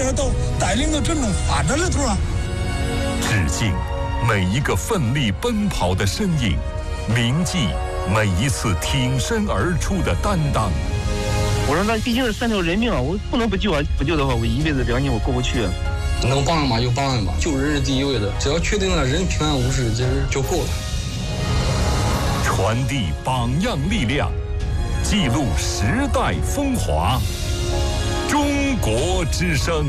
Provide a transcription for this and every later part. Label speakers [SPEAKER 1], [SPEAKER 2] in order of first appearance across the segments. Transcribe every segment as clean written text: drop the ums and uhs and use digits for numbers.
[SPEAKER 1] 来到带领着这种发展里头啊。
[SPEAKER 2] 致敬每一个奋力奔跑的身影，铭记每一次挺身而出的担当。
[SPEAKER 3] 我说那毕竟是3条人命啊，我不能不救啊！不救的话，我一辈子良心我过不去。
[SPEAKER 4] 能帮一把就帮一把，救人是第一位的，只要确定了人平安无事，其实就够了。
[SPEAKER 2] 传递榜样力量，记录时代风华。中国之声。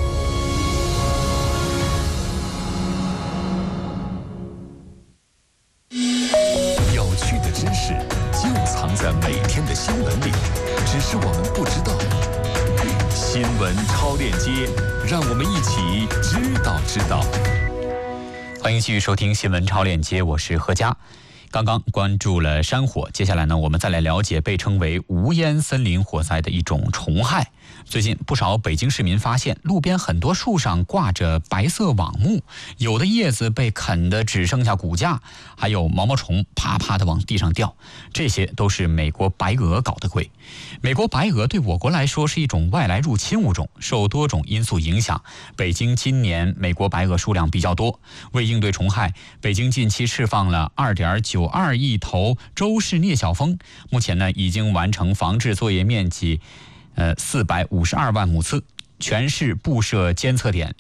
[SPEAKER 2] 有趣的知识就藏在每天的新闻里，只是我们不知道。新闻超链接，让我们一起知道。
[SPEAKER 5] 欢迎继续收听新闻超链接，我是何佳。刚刚关注了山火，接下来呢，我们再来了解被称为无烟森林火灾的一种虫害。最近不少北京市民发现，路边很多树上挂着白色网目，有的叶子被啃得只剩下骨架，还有毛毛虫啪啪地往地上掉，这些都是美国白蛾搞的鬼。美国白蛾对我国来说是一种外来入侵物种，受多种因素影响，北京今年美国白蛾数量比较多。为应对虫害，北京近期释放了2.92亿头周氏镍小蜂，目前呢已经完成防治作业面积452万亩次，全市布设监测点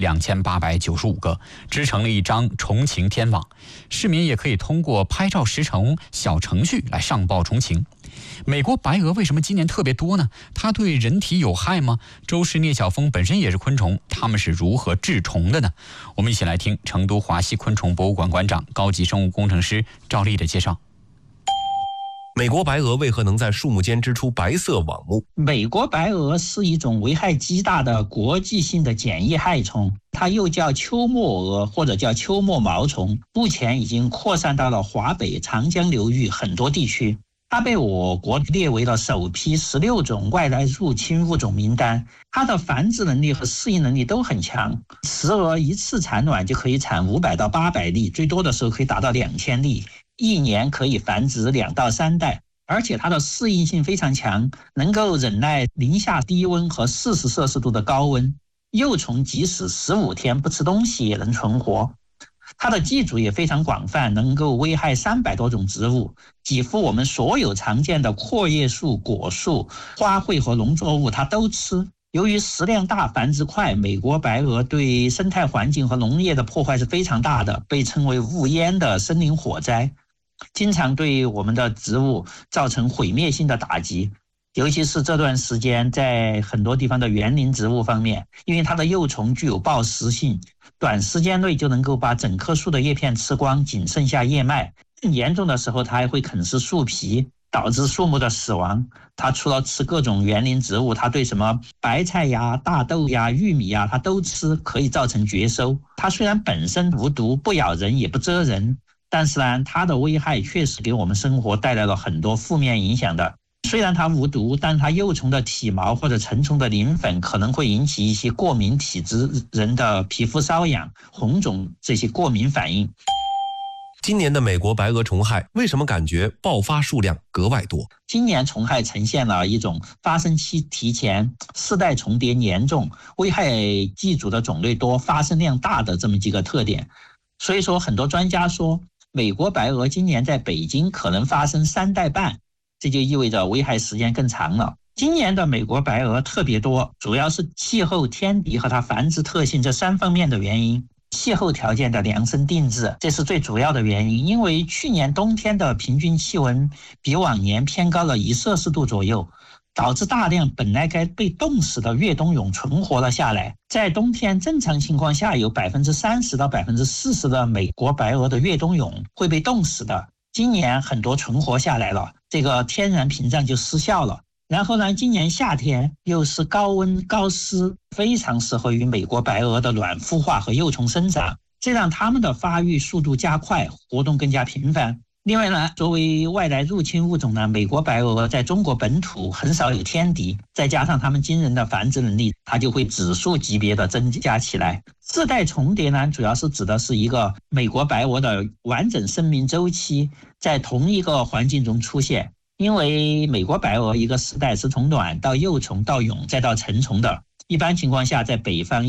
[SPEAKER 5] 2895个，织成了一张虫情天网。市民也可以通过拍照识虫小程序来上报虫情。美国白蛾为什么今年特别多呢？它对人体有害吗？周氏镍小蜂本身也是昆虫，它们是如何治虫的呢？我们一起来听成都华西昆虫博物馆馆长、高级生物工程师赵丽的介绍。
[SPEAKER 6] 美国白蛾为何能在树木间织出白色网目？
[SPEAKER 7] 美国白蛾是一种危害极大的国际性的简易害虫，它又叫秋末蛾或者叫秋末毛虫，目前已经扩散到了华北、长江流域很多地区。它被我国列为了首批16种外来入侵物种名单，它的繁殖能力和适应能力都很强，雌蛾一次产卵就可以产500到800粒，最多的时候可以达到2000粒，一年可以繁殖2到3代，而且它的适应性非常强，能够忍耐零下低温和40摄氏度的高温，幼虫即使15天不吃东西也能存活。它的寄主也非常广泛，能够危害300多种植物，几乎我们所有常见的阔叶树、果树、花卉和农作物它都吃。由于食量大、繁殖快，美国白蛾对生态环境和农业的破坏是非常大的，被称为无烟的森林火灾，经常对我们的植物造成毁灭性的打击。尤其是这段时间在很多地方的园林植物方面，因为它的幼虫具有抱食性，短时间内就能够把整棵树的叶片吃光，仅剩下叶脉。更严重的时候，它还会啃食树皮，导致树木的死亡。它除了吃各种园林植物，它对什么白菜呀、大豆呀、玉米呀，它都吃，可以造成绝收。它虽然本身无毒，不咬人也不蛰人，但是呢，它的危害确实给我们生活带来了很多负面影响的。虽然它无毒，但它幼虫的体毛或者成虫的磷粉可能会引起一些过敏体质人的皮肤瘙痒、红肿这些过敏反应。
[SPEAKER 6] 今年的美国白蛾虫害为什么感觉爆发数量格外多？
[SPEAKER 7] 今年虫害呈现了一种发生期提前、世代重叠严重、危害寄主的种类多、发生量大的这么几个特点。所以说，很多专家说，美国白蛾今年在北京可能发生3代半，这就意味着危害时间更长了。今年的美国白蛾特别多，主要是气候、天敌和它繁殖特性这3方面的原因。气候条件的量身定制，这是最主要的原因。因为去年冬天的平均气温比往年偏高了1摄氏度左右，导致大量本来该被冻死的越冬蛹存活了下来。在冬天正常情况下，有30%到40%的美国白蛾的越冬蛹会被冻死的。今年很多存活下来了，这个天然屏障就失效了。然后呢，今年夏天又是高温高湿，非常适合于美国白蛾的卵孵化和幼虫生长，这让它们的发育速度加快，活动更加频繁。另外呢，作为外来入侵物种呢，美国白蛾在中国本土很少有天敌，再加上它们惊人的繁殖能力，它就会指数级别的增加起来。世代重叠呢，主要是指的是一个美国白蛾的完整生命周期在同一个环境中出现。因为美国白蛾一个世代是从卵到幼虫到蛹再到成虫的，一般情况下在北方